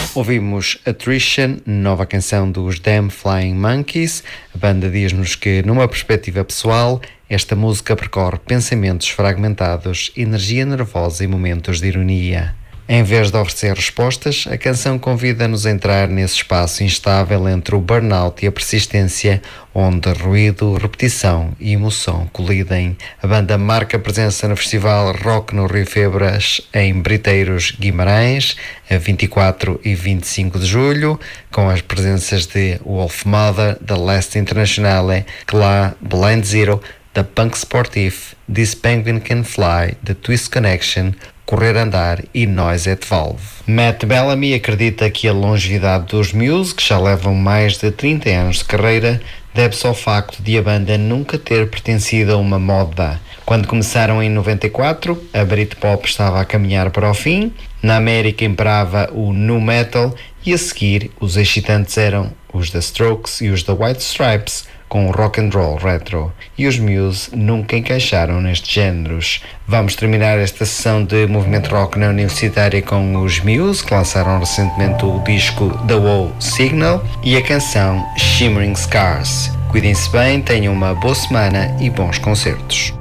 Ouvimos Attrition, nova canção dos Damn Flying Monkeys. A banda diz-nos que, numa perspectiva pessoal, esta música percorre pensamentos fragmentados, energia nervosa e momentos de ironia. Em vez de oferecer respostas, a canção convida-nos a entrar nesse espaço instável entre o burnout e a persistência, onde ruído, repetição e emoção colidem. A banda marca presença no Festival Rock no Rio Febras, em Briteiros, Guimarães, a 24 e 25 de julho, com as presenças de Wolfmother, The Last Internationale, Claw, Blind Zero, The Punk Sportif, This Penguin Can Fly, The Twist Connection, Correr Andar e Noise at Valve. Matt Bellamy acredita que a longevidade dos Muse, que já levam mais de 30 anos de carreira, deve-se ao facto de a banda nunca ter pertencido a uma moda. Quando começaram em 94, a Britpop estava a caminhar para o fim, na América imperava o nu metal e a seguir os excitantes eram os The Strokes e os The White Stripes, com o rock and roll retro, e os Muse nunca encaixaram nestes géneros. Vamos terminar esta sessão de movimento rock na universitária com os Muse, que lançaram recentemente o disco The Wow Signal e a canção Shimmering Scars. Cuidem-se bem, tenham uma boa semana e bons concertos.